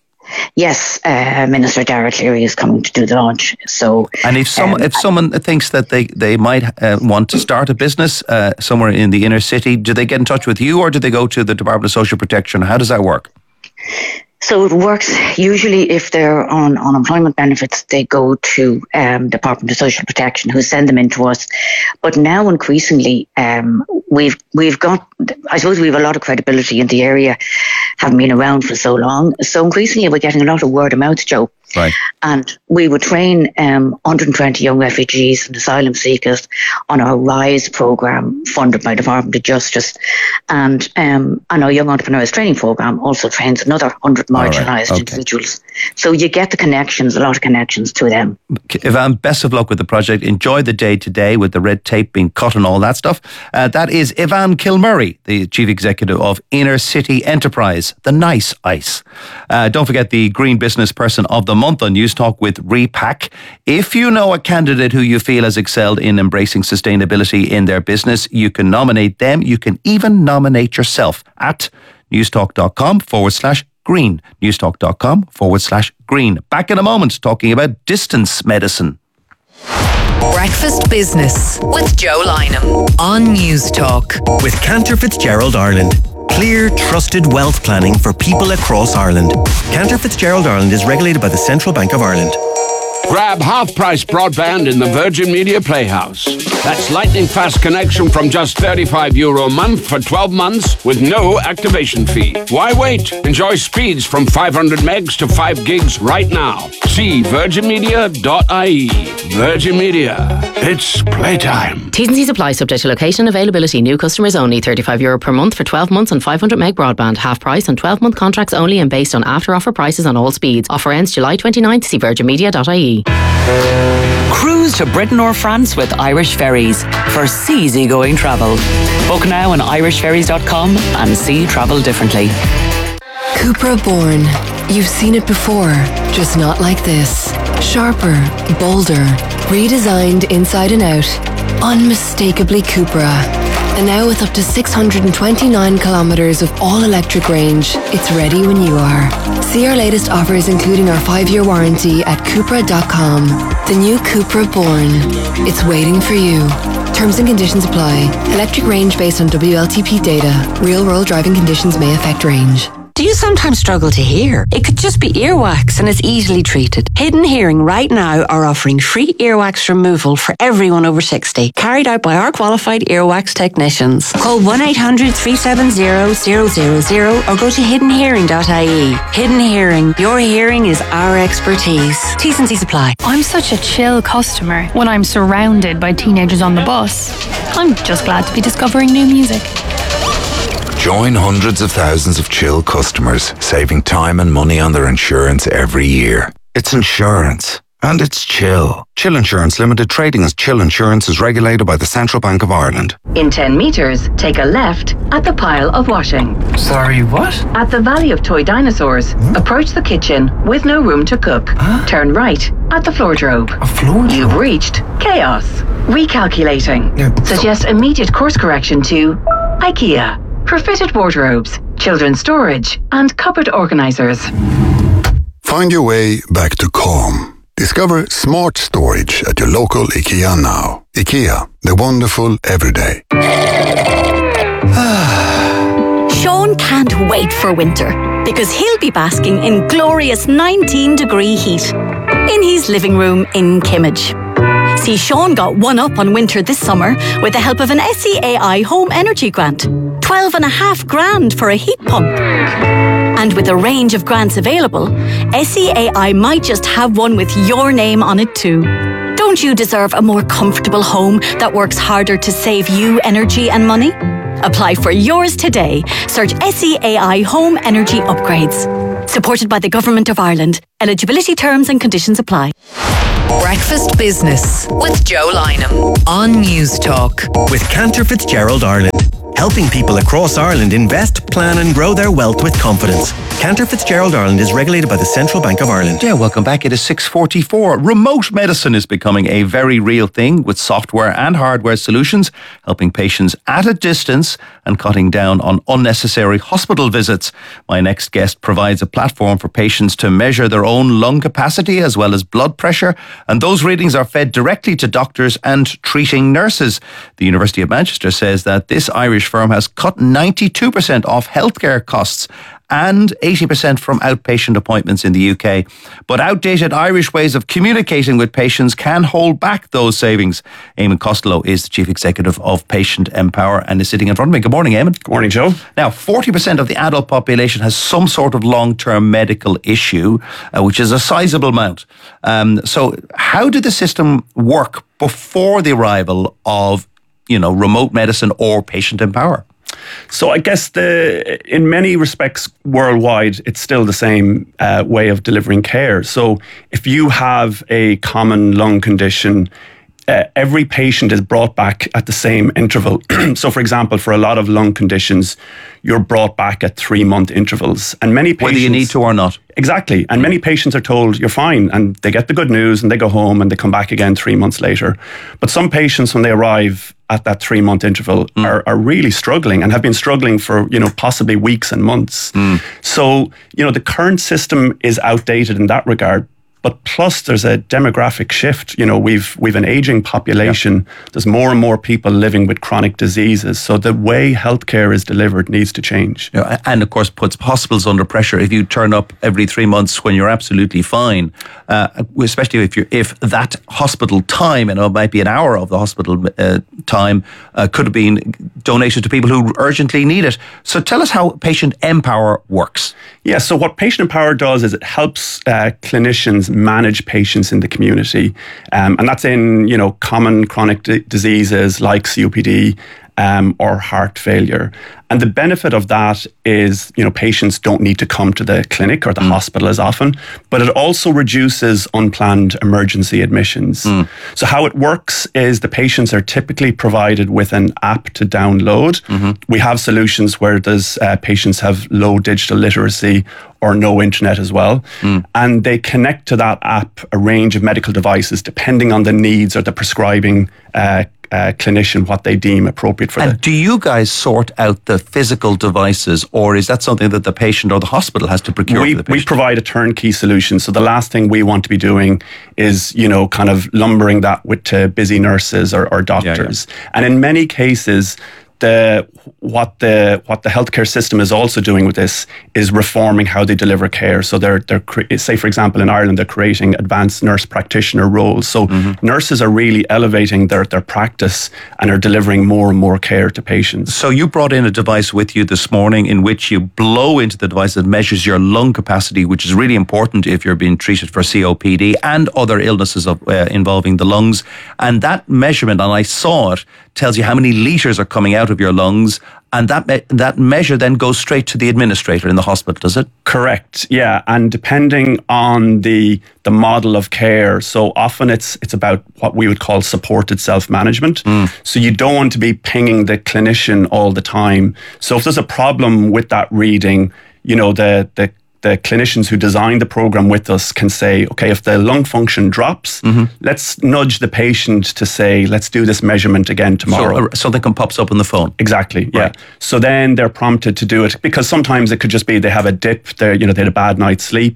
Yes, uh, Minister Dara Cleary is coming to do the launch. So, and if some um, if someone thinks that they they might uh, want to start a business uh, somewhere in the inner city, do they get in touch with you, or do they go to the Department of Social Protection? How does that work? So it works usually if they're on unemployment benefits, they go to um, Department of Social Protection, who send them in to us. But now increasingly, um, we've we've got, I suppose we have a lot of credibility in the area, having been around for so long. So increasingly we're getting a lot of word of mouth, Joe. Right. And we would train um, one hundred twenty young refugees and asylum seekers on our RISE programme funded by Department of Justice. And um, and our Young Entrepreneurs Training Programme also trains another one hundred marginalised right. okay. individuals. So you get the connections, a lot of connections to them. Yvonne, best of luck with the project. Enjoy the day today with the red tape being cut and all that stuff. Uh, that is Yvonne Kilmurray, the Chief Executive of Inner City Enterprise, the nice ice. Uh, don't forget the Green Business Person of the Month on News Talk with Repack. If you know a candidate who you feel has excelled in embracing sustainability in their business, you can nominate them. You can even nominate yourself at newstalk.com forward slash green. Newstalk.com forward slash green. Back in a moment talking about distance medicine. Breakfast Business with Joe Lynham on News Talk. With Cantor Fitzgerald Ireland. Clear, trusted wealth planning for people across Ireland. Cantor Fitzgerald Ireland is regulated by the Central Bank of Ireland. Grab half-price broadband in the Virgin Media Playhouse. That's lightning fast connection from just thirty-five euro a month for twelve months with no activation fee. Why wait? Enjoy speeds from five hundred megs to five gigs right now. See virgin media dot I E. Virgin Media. It's playtime. T's and C's apply, subject to location and availability. New customers only. thirty-five euro per month for twelve months and five hundred meg broadband. Half price on twelve month contracts only and based on after offer prices on all speeds. Offer ends July twenty-ninth. See virgin media dot I E. Cruise to Britain or France with Irish Ferries for easygoing travel. Book now on irish ferries dot com and see travel differently. Cupra Born. You've seen it before, just not like this. Sharper, bolder, redesigned inside and out. Unmistakably Cupra. And now with up to six hundred twenty-nine kilometres of all-electric range, it's ready when you are. See our latest offers including our five-year warranty at cupra dot com. The new Cupra Born. It's waiting for you. Terms and conditions apply. Electric range based on W L T P data. Real-world driving conditions may affect range. Do you sometimes struggle to hear? It could just be earwax and it's easily treated. Hidden Hearing right now are offering free earwax removal for everyone over sixty, carried out by our qualified earwax technicians. Call one eight hundred three seven zero zero zero zero or go to hidden hearing dot I E. Hidden Hearing, your hearing is our expertise. T's and C's apply. I'm such a chill customer when I'm surrounded by teenagers on the bus. I'm just glad to be discovering new music. Join hundreds of thousands of Chill customers, saving time and money on their insurance every year. It's insurance. And it's Chill. Chill Insurance Limited, trading as Chill Insurance, is regulated by the Central Bank of Ireland. In ten metres, take a left at the pile of washing. Sorry, what? At the Valley of Toy Dinosaurs, hmm? Approach the kitchen with no room to cook. Huh? Turn right at the floordrobe. A floordrobe? You've reached chaos. Recalculating. Yeah, Suggest so- immediate course correction to IKEA. For fitted wardrobes, children's storage, and cupboard organisers. Find your way back to calm. Discover smart storage at your local IKEA now. IKEA, the wonderful everyday. Sean can't wait for winter because he'll be basking in glorious nineteen degree heat in his living room in Kimmage. See, Sean got one up on winter this summer with the help of an S E A I Home Energy Grant. Twelve and a half grand for a heat pump. And with a range of grants available, S E A I might just have one with your name on it too. Don't you deserve a more comfortable home that works harder to save you energy and money? Apply for yours today. Search S E A I Home Energy Upgrades. Supported by the Government of Ireland. Eligibility terms and conditions apply. Breakfast Business with Joe Lynham on News Talk. With Cantor Fitzgerald Ireland. Helping people across Ireland invest, plan and grow their wealth with confidence. Cantor Fitzgerald Ireland is regulated by the Central Bank of Ireland. Yeah, welcome back. It is six forty-four. Remote medicine is becoming a very real thing with software and hardware solutions, helping patients at a distance and cutting down on unnecessary hospital visits. My next guest provides a platform for patients to measure their own lung capacity as well as blood pressure, and those readings are fed directly to doctors and treating nurses. The University of Manchester says that this Irish firm has cut ninety-two percent off healthcare costs and eighty percent from outpatient appointments in the U K. But outdated Irish ways of communicating with patients can hold back those savings. Eamon Costello is the Chief Executive of Patient Empower and is sitting in front of me. Good morning, Eamon. Good morning, Joe. Now, forty percent of the adult population has some sort of long-term medical issue, uh, which is a sizable amount. Um, so how did the system work before the arrival of, you know, remote medicine or Patient Empower? So I guess the in many respects worldwide, it's still the same uh, way of delivering care. So if you have a common lung condition, uh, every patient is brought back at the same interval. So for example, for a lot of lung conditions, you're brought back at three-month intervals. And many patients... Whether you need to or not. Exactly. And many patients are told you're fine and they get the good news and they go home and they come back again three months later. But some patients, when they arrive at that three-month interval, mm. are, are really struggling and have been struggling for, you know, possibly weeks and months. Mm. So, you know, the current system is outdated in that regard. But plus there's a demographic shift. You know, we've we've an aging population. Yeah. There's more and more people living with chronic diseases. So the way healthcare is delivered needs to change. Yeah, and of course puts hospitals under pressure. If you turn up every three months when you're absolutely fine, uh, especially if you if that hospital time, you know, it might be an hour of the hospital uh, time, uh, could have been donated to people who urgently need it. So tell us how Patient Empower works. Yeah, so what Patient Empower does is it helps uh, clinicians manage patients in the community. Um, and that's in, you know, common chronic d- diseases like C O P D um, or heart failure. And the benefit of that is, you know, patients don't need to come to the clinic or the mm. hospital as often, but it also reduces unplanned emergency admissions. Mm. So how it works is the patients are typically provided with an app to download. Mm-hmm. We have solutions where there's uh, patients have low digital literacy or no internet as well. Mm. And they connect to that app a range of medical devices depending on the needs or the prescribing uh, uh, clinician, what they deem appropriate for them. And do you guys sort out the physical devices, or is that something that the patient or the hospital has to procure we, for the patient? We provide a turnkey solution. So the last thing we want to be doing is, you know, kind of lumbering that with to busy nurses or, or doctors. Yeah, yeah. And in many cases, the what the what the healthcare system is also doing with this is reforming how they deliver care. So they're they're say for example in Ireland they're creating advanced nurse practitioner roles. So mm-hmm. nurses are really elevating their their practice and are delivering more and more care to patients. So you brought in a device with you this morning in which you blow into the device that measures your lung capacity, which is really important if you're being treated for C O P D and other illnesses of, uh, involving the lungs. And that measurement, and I saw it, tells you how many litres are coming out of your lungs, and that me- that measure then goes straight to the administrator in the hospital, does it? Correct, yeah. And depending on the the model of care, so often it's it's about what we would call supported self-management. Mm. So you don't want to be pinging the clinician all the time. So if there's a problem with that reading, you know, the the the clinicians who designed the program with us can say, okay, if the lung function drops, mm-hmm. let's nudge the patient to say, let's do this measurement again tomorrow. So uh, something pops up on the phone. Exactly, yeah. Right. So then they're prompted to do it, because sometimes it could just be they have a dip, they you know they had a bad night's sleep,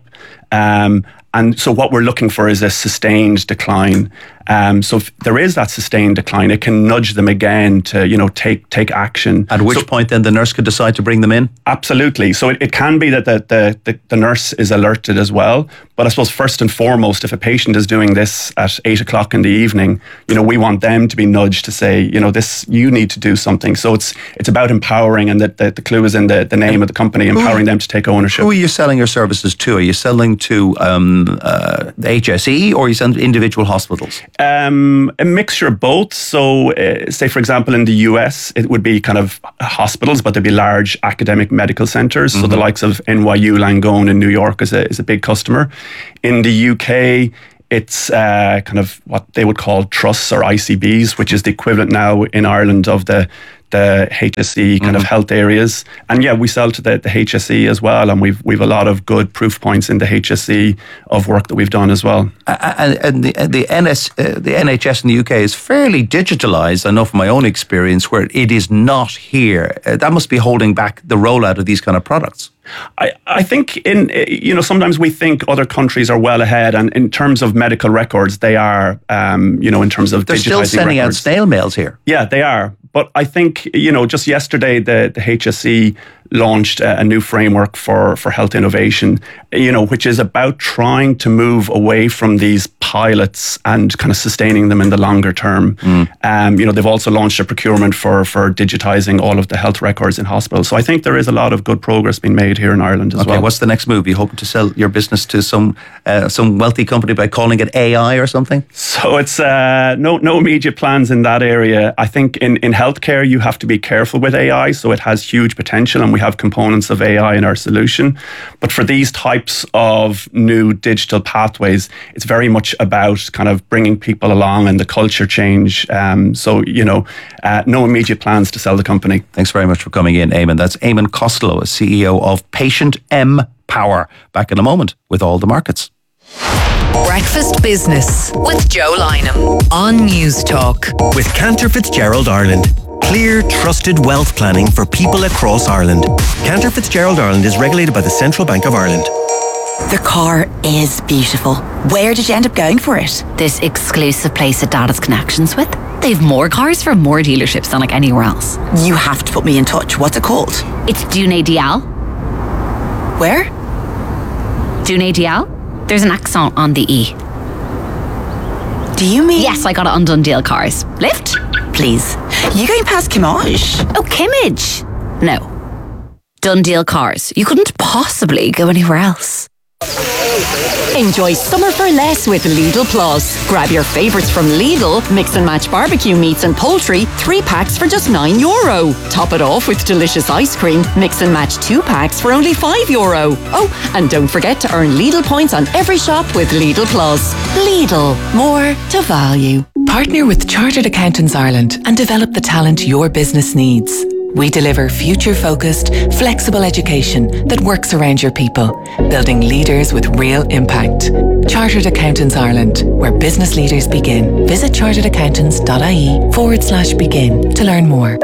um, and so what we're looking for is a sustained decline. Um, so if there is that sustained decline, it can nudge them again to, you know, take take action. At which so, point then the nurse could decide to bring them in? Absolutely. So it, it can be that the, the, the, the nurse is alerted as well. But I suppose first and foremost, if a patient is doing this at eight o'clock in the evening, you know, we want them to be nudged to say, you know, this, you need to do something. So it's it's about empowering, and that the, the clue is in the, the name of the company, empowering them to take ownership. Who are you selling your services to? Are you selling to um, uh, the H S E, or are you selling to individual hospitals? Um, a mixture of both. So, uh, say, for example, in the U S, it would be kind of hospitals, but there'd be large academic medical centers. Mm-hmm. So the likes of N Y U Langone in New York is a, is a big customer. In the U K, it's uh, kind of what they would call trusts or I C Bs, which is the equivalent now in Ireland of the the H S E kind mm-hmm. of health areas. And yeah, we sell to the, the H S E as well, and we've we've a lot of good proof points in the H S E of work that we've done as well. And, and the the, N S, uh, the N H S in the U K is fairly digitalised. I know from my own experience where it is not here. Uh, that must be holding back the rollout of these kind of products. I, I think in, you know, sometimes we think other countries are well ahead, and in terms of medical records, they are, um, you know, in terms of They're still sending records. out snail mails here. Yeah, they are. But I think, you know, just yesterday, the, the H S E launched a, a new framework for, for health innovation, you know, which is about trying to move away from these pilots and kind of sustaining them in the longer term. Mm. Um, you know, they've also launched a procurement for, for digitizing all of the health records in hospitals. So I think there is a lot of good progress being made here in Ireland as okay, well. What's the next move? You hoping to sell your business to some uh, some wealthy company by calling it A I or something? So it's uh, no no immediate plans in that area. I think in, in healthcare, you have to be careful with A I. So it has huge potential, and we have components of A I in our solution. But for these types of new digital pathways, it's very much about kind of bringing people along and the culture change. Um, so, you know, uh, no immediate plans to sell the company. Thanks very much for coming in, Eamon. That's Eamon Costello, C E O of Patient M Power. Back in a moment with all the markets. Breakfast Business with Joe Lynham on News Talk. With Cantor Fitzgerald Ireland. Clear, trusted wealth planning for people across Ireland. Cantor Fitzgerald Ireland is regulated by the Central Bank of Ireland. The car is beautiful. Where did you end up going for it? This exclusive place that Dad has connections with. They've more cars from more dealerships than like anywhere else. You have to put me in touch. What's it called? It's Dune Dial. Where? Dune Dial. There's an accent on the E. Do you mean? Yes, I got it on Dundee Cars. Lift? Please. You going past Kimmage? Oh, Kimmage? No. Dundee Cars. You couldn't possibly go anywhere else. Enjoy summer for less with Lidl Plus. Grab your favourites from Lidl, mix and match barbecue meats and poultry, three packs for just nine euro. Top it off with delicious ice cream, mix and match two packs for only five euro. Oh, and don't forget to earn Lidl points on every shop with Lidl Plus. Lidl, more to value. Partner with Chartered Accountants Ireland and develop the talent your business needs. We deliver future-focused, flexible education that works around your people, building leaders with real impact. Chartered Accountants Ireland, where business leaders begin. Visit charteredaccountants.ie forward slash begin to learn more.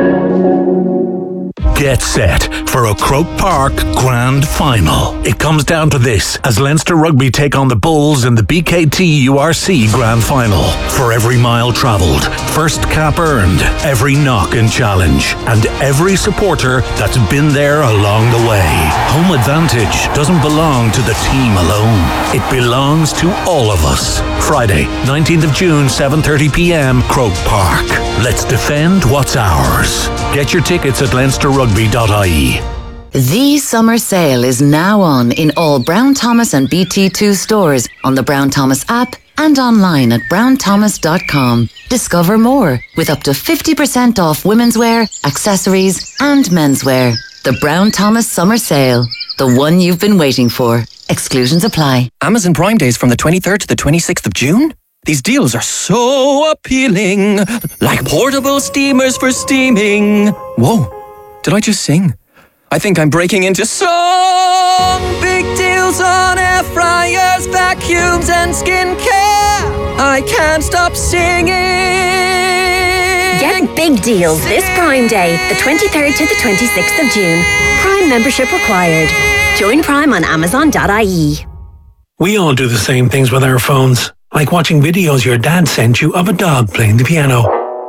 Get set for a Croke Park Grand Final. It comes down to this as Leinster Rugby take on the Bulls in the B K T U R C Grand Final. For every mile travelled, first cap earned, every knock and challenge, and every supporter that's been there along the way. Home advantage doesn't belong to the team alone. It belongs to all of us. Friday, nineteenth of June, seven thirty p.m, Croke Park. Let's defend what's ours. Get your tickets at leinster rugby dot I E. The summer sale is now on in all Brown Thomas and B T two stores, on the Brown Thomas app and online at brown thomas dot com. Discover more with up to fifty percent off women's wear, accessories and menswear. The Brown Thomas Summer Sale. The one you've been waiting for. Exclusions apply. Amazon Prime Days from the twenty-third to the twenty-sixth of June? These deals are so appealing. Like portable steamers for steaming. Whoa, did I just sing? I think I'm breaking into song. Big deal deals on air fryers, vacuums and skincare. I can't stop singing. Get big deals this Prime Day, the twenty-third to the twenty-sixth of June. Prime membership required. Join Prime on amazon dot I E. We all do the same things with our phones, like watching videos your dad sent you of a dog playing the piano.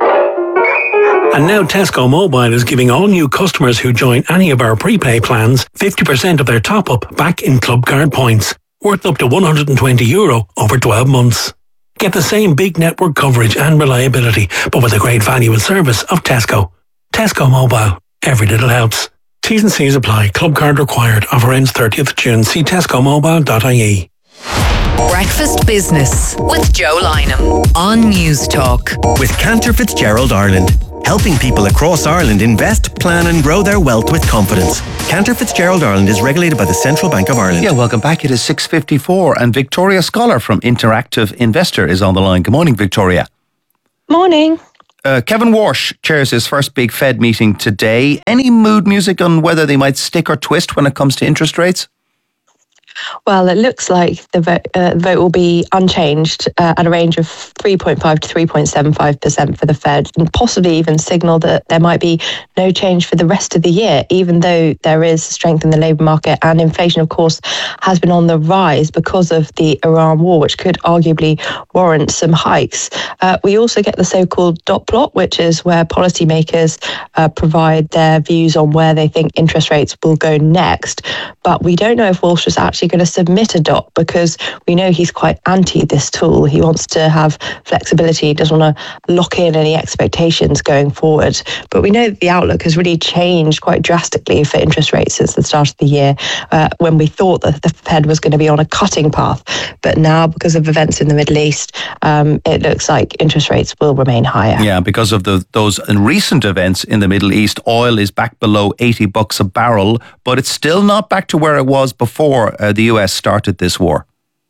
And now Tesco Mobile is giving all new customers who join any of our prepay plans fifty percent of their top-up back in club card points, worth up to one hundred twenty euro over twelve months. Get the same big network coverage and reliability, but with the great value and service of Tesco. Tesco Mobile. Every little helps. T's and C's apply. Club card required. Offer ends thirtieth of June. See tesco mobile dot I E. Breakfast Business with Joe Lynham on News Talk. With Cantor Fitzgerald Ireland, helping people across Ireland invest, plan and grow their wealth with confidence. Cantor Fitzgerald Ireland is regulated by the Central Bank of Ireland. Yeah, welcome back. It is six fifty-four and Victoria Scholar from Interactive Investor is on the line. Good morning, Victoria. Morning. Uh, Kevin Walsh chairs his first big Fed meeting today. Any mood music on whether they might stick or twist when it comes to interest rates? Well, it looks like the vote, uh, the vote will be unchanged uh, at a range of three point five to three point seven five percent for the Fed, and possibly even signal that there might be no change for the rest of the year, even though there is strength in the labour market and inflation, of course, has been on the rise because of the Iran war, which could arguably warrant some hikes. Uh, we also get the so-called dot plot, which is where policymakers uh, provide their views on where they think interest rates will go next. But we don't know if Walsh is actually going to submit a dot, because we know he's quite anti this tool. He wants to have flexibility. He doesn't want to lock in any expectations going forward. But we know that the outlook has really changed quite drastically for interest rates since the start of the year, uh, when we thought that the Fed was going to be on a cutting path. But now, because of events in the Middle East, um, it looks like interest rates will remain higher. Yeah, because of the, those recent events in the Middle East, oil is back below eighty bucks a barrel, but it's still not back to where it was before uh, the U S started this war.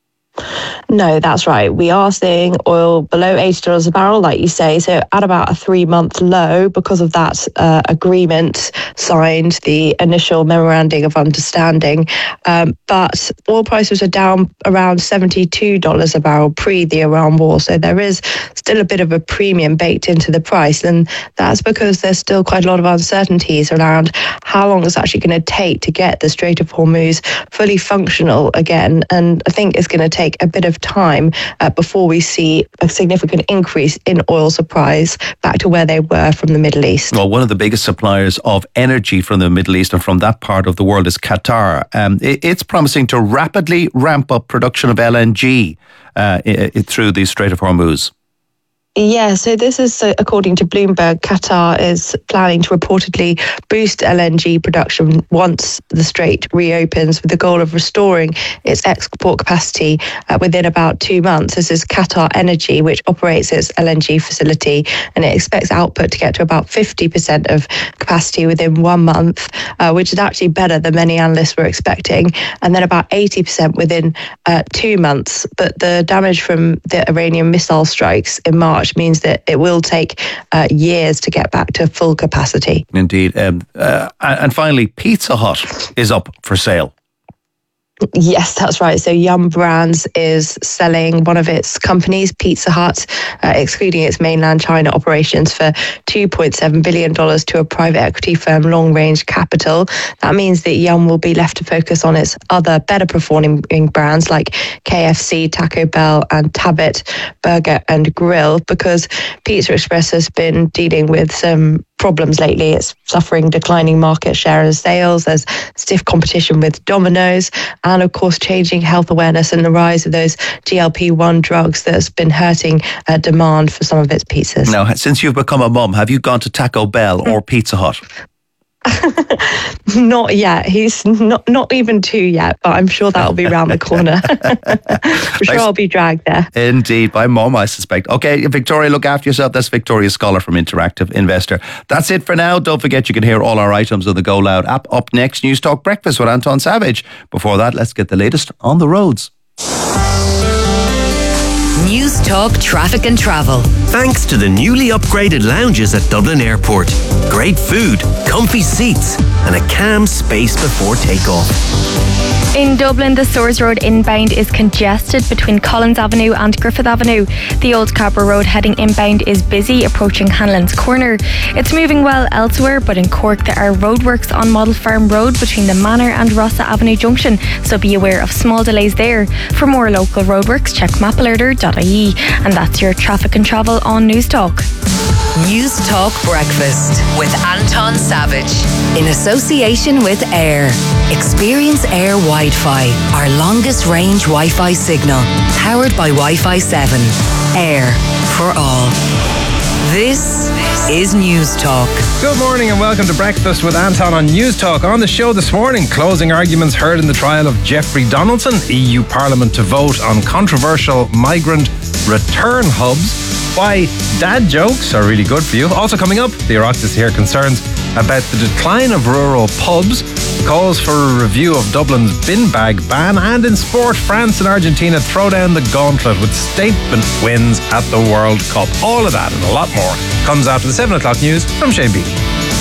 No, that's right. We are seeing oil below eighty dollars a barrel, like you say, so at about a three-month low because of that uh, agreement signed, the initial memorandum of understanding. Um, but oil prices are down around seventy-two dollars a barrel pre the Iran war, so there is still a bit of a premium baked into the price, and that's because there's still quite a lot of uncertainties around how long it's actually going to take to get the Strait of Hormuz fully functional again, and I think it's going to take a bit of time uh, before we see a significant increase in oil supplies back to where they were from the Middle East. Well, one of the biggest suppliers of energy from the Middle East and from that part of the world is Qatar. Um, it, it's promising to rapidly ramp up production of L N G uh, it, it, through the Strait of Hormuz. Yeah, so this is uh, according to Bloomberg. Qatar is planning to reportedly boost L N G production once the strait reopens, with the goal of restoring its export capacity uh, within about two months. This is Qatar Energy, which operates its L N G facility, and it expects output to get to about fifty percent of capacity within one month, uh, which is actually better than many analysts were expecting, and then about eighty percent within uh, two months. But the damage from the Iranian missile strikes in March means that it will take uh, years to get back to full capacity. Indeed. Um, uh, and finally, Pizza Hut is up for sale. Yes, that's right. So Yum Brands is selling one of its companies, Pizza Hut, uh, excluding its mainland China operations, for two point seven billion dollars to a private equity firm, Long Range Capital. That means that Yum will be left to focus on its other better performing brands like K F C, Taco Bell and Tabit Burger and Grill, because Pizza Express has been dealing with some problems lately. It's suffering declining market share and sales. There's stiff competition with Domino's, and of course changing health awareness and the rise of those G L P one drugs that's been hurting uh, demand for some of its pizzas. Now, since you've become a mum, have you gone to Taco Bell or Pizza Hut? Not yet. He's not not even two yet, but I'm sure that'll be around the corner. For sure, I'll be dragged there. Indeed, by mum, I suspect. Okay, Victoria, look after yourself. That's Victoria Scholar from Interactive Investor. That's it for now. Don't forget you can hear all our items on the Go Loud app. Up next, News Talk Breakfast with Anton Savage. Before that, let's get the latest on the roads. News Talk Traffic and Travel. Thanks to the newly upgraded lounges at Dublin Airport. Great food, comfy seats, and a calm space before takeoff. In Dublin, the Swords Road inbound is congested between Collins Avenue and Griffith Avenue. The Old Cabra Road heading inbound is busy approaching Hanlon's Corner. It's moving well elsewhere, but in Cork there are roadworks on Model Farm Road between the Manor and Rossa Avenue Junction, so be aware of small delays there. For more local roadworks, check map alerter dot I E. And that's your traffic and travel on News Talk. News Talk Breakfast with Anton Savage in association with Air. Experience Air Wi-Fi, our longest range Wi-Fi signal, powered by Wi-Fi seven. Air for all. This is News Talk. Good morning and welcome to Breakfast with Anton on News Talk. On the show this morning, closing arguments heard in the trial of Jeffrey Donaldson, E U Parliament to vote on controversial migrant return hubs, why dad jokes are really good for you. Also coming up, the Oireachtas hear concerns about the decline of rural pubs, calls for a review of Dublin's bin bag ban, and in sport, France and Argentina throw down the gauntlet with statement wins at the World Cup. All of that and a lot more comes after the seven o'clock news from Shane Beattie.